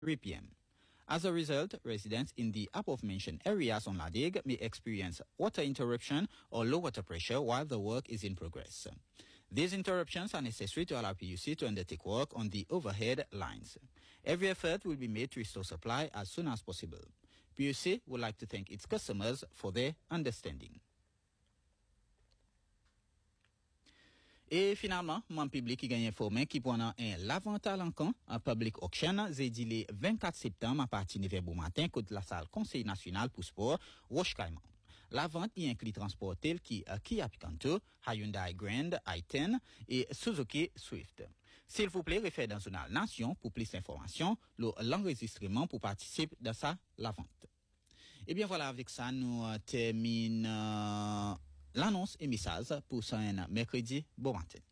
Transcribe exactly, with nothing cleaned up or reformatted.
three p.m. As a result, residents in the above-mentioned areas on La Digue may experience water interruption or low water pressure while the work is in progress. These interruptions are necessary to allow P U C to undertake work on the overhead lines. Every effort will be made to restore supply as soon as possible. P U C would like to thank its customers for their understanding. Et finalement, mon public qui gagne informé qui pendant un l'avantage encore un public auction jeudi le vingt-quatre septembre à partir de neuf heures au matin côté la salle Conseil national pour sport Roche Caïman. La vente y inclut transporter qui uh, Kia Picanto, Hyundai Grand i dix et Suzuki Swift. S'il vous plaît, référez dans Journal Nation pour plus d'informations, l'enregistrement pour participer dans ça la vente. Et bien voilà, avec ça nous uh, terminons uh, l'annonce et message pour ce mercredi bon matin.